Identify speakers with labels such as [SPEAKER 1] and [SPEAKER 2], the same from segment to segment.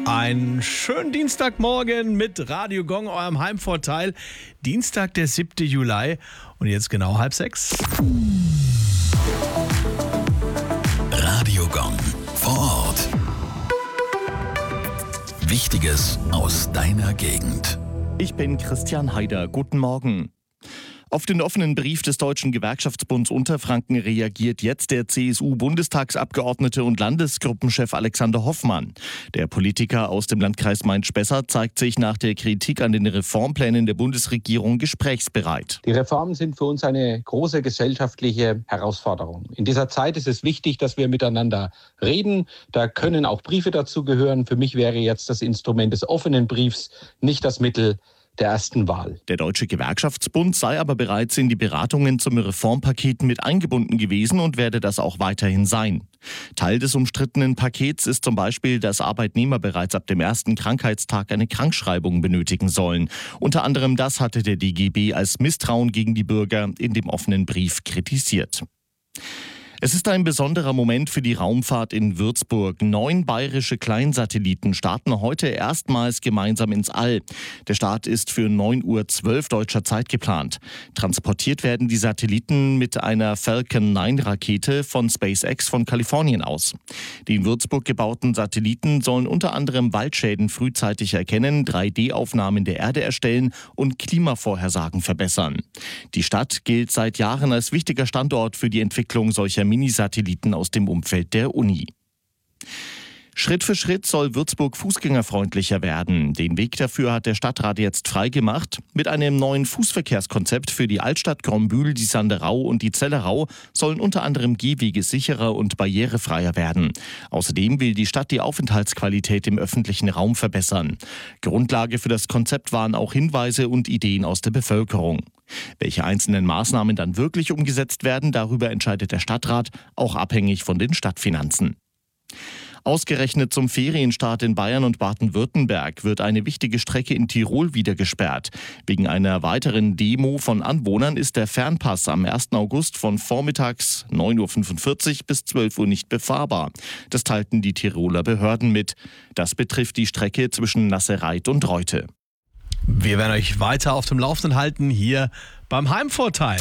[SPEAKER 1] Einen schönen Dienstagmorgen mit Radio Gong, eurem Heimvorteil. Dienstag, der 7. Juli und jetzt genau 5:30.
[SPEAKER 2] Radio Gong vor Ort. Wichtiges aus deiner Gegend.
[SPEAKER 3] Ich bin Christian Haider. Guten Morgen. Auf den offenen Brief des Deutschen Gewerkschaftsbunds Unterfranken reagiert jetzt der CSU-Bundestagsabgeordnete und Landesgruppenchef Alexander Hoffmann. Der Politiker aus dem Landkreis Main-Spessart zeigt sich nach der Kritik an den Reformplänen der Bundesregierung gesprächsbereit.
[SPEAKER 4] Die Reformen sind für uns eine große gesellschaftliche Herausforderung. In dieser Zeit ist es wichtig, dass wir miteinander reden. Da können auch Briefe dazu gehören. Für mich wäre jetzt das Instrument des offenen Briefs nicht das Mittel der ersten Wahl.
[SPEAKER 3] Der Deutsche Gewerkschaftsbund sei aber bereits in die Beratungen zum Reformpaket mit eingebunden gewesen und werde das auch weiterhin sein. Teil des umstrittenen Pakets ist zum Beispiel, dass Arbeitnehmer bereits ab dem ersten Krankheitstag eine Krankschreibung benötigen sollen. Unter anderem das hatte der DGB als Misstrauen gegen die Bürger in dem offenen Brief kritisiert. Es ist ein besonderer Moment für die Raumfahrt in Würzburg. 9 bayerische Kleinsatelliten starten heute erstmals gemeinsam ins All. Der Start ist für 9:12 Uhr deutscher Zeit geplant. Transportiert werden die Satelliten mit einer Falcon 9 Rakete von SpaceX von Kalifornien aus. Die in Würzburg gebauten Satelliten sollen unter anderem Waldschäden frühzeitig erkennen, 3D-Aufnahmen der Erde erstellen und Klimavorhersagen verbessern. Die Stadt gilt seit Jahren als wichtiger Standort für die Entwicklung solcher Minisatelliten aus dem Umfeld der Uni. Schritt für Schritt soll Würzburg fußgängerfreundlicher werden. Den Weg dafür hat der Stadtrat jetzt freigemacht. Mit einem neuen Fußverkehrskonzept für die Altstadt Grombühl, die Sanderau und die Zellerau sollen unter anderem Gehwege sicherer und barrierefreier werden. Außerdem will die Stadt die Aufenthaltsqualität im öffentlichen Raum verbessern. Grundlage für das Konzept waren auch Hinweise und Ideen aus der Bevölkerung. Welche einzelnen Maßnahmen dann wirklich umgesetzt werden, darüber entscheidet der Stadtrat, auch abhängig von den Stadtfinanzen. Ausgerechnet zum Ferienstart in Bayern und Baden-Württemberg wird eine wichtige Strecke in Tirol wieder gesperrt. Wegen einer weiteren Demo von Anwohnern ist der Fernpass am 1. August von vormittags 9:45 Uhr bis 12 Uhr nicht befahrbar. Das teilten die Tiroler Behörden mit. Das betrifft die Strecke zwischen Nassereit und Reute.
[SPEAKER 1] Wir werden euch weiter auf dem Laufenden halten hier beim Heimvorteil.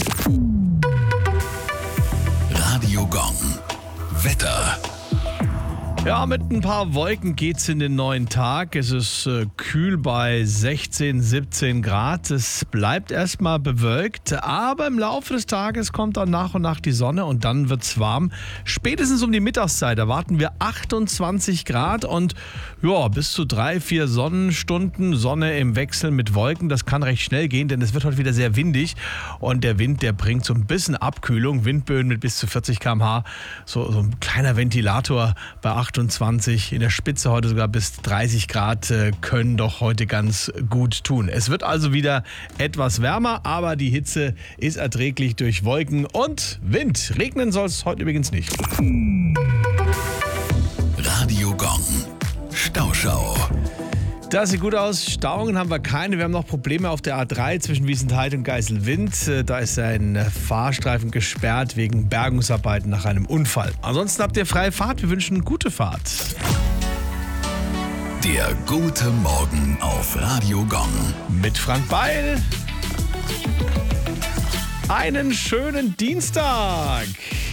[SPEAKER 2] Radio Gong. Wetter.
[SPEAKER 1] Ja, mit ein paar Wolken geht's in den neuen Tag. Es ist kühl bei 16, 17 Grad. Es bleibt erstmal bewölkt, aber im Laufe des Tages kommt dann nach und nach die Sonne und dann wird's warm. Spätestens um die Mittagszeit erwarten wir 28 Grad und ja, bis zu 3-4 Sonnenstunden Sonne im Wechsel mit Wolken. Das kann recht schnell gehen, denn es wird heute wieder sehr windig und der Wind, der bringt so ein bisschen Abkühlung. Windböen mit bis zu 40 km/h. So ein kleiner Ventilator bei 28, in der Spitze heute sogar bis 30 Grad können doch heute ganz gut tun. Es wird also wieder etwas wärmer, aber die Hitze ist erträglich durch Wolken und Wind. Regnen soll es heute übrigens nicht.
[SPEAKER 2] Radio Gong. Stauschau.
[SPEAKER 1] Das sieht gut aus. Stauungen haben wir keine. Wir haben noch Probleme auf der A3 zwischen Wiesenthal und Geiselwind. Da ist ein Fahrstreifen gesperrt wegen Bergungsarbeiten nach einem Unfall. Ansonsten habt ihr freie Fahrt. Wir wünschen eine gute Fahrt.
[SPEAKER 2] Der gute Morgen auf Radio Gong.
[SPEAKER 1] Mit Frank Beil. Einen schönen Dienstag.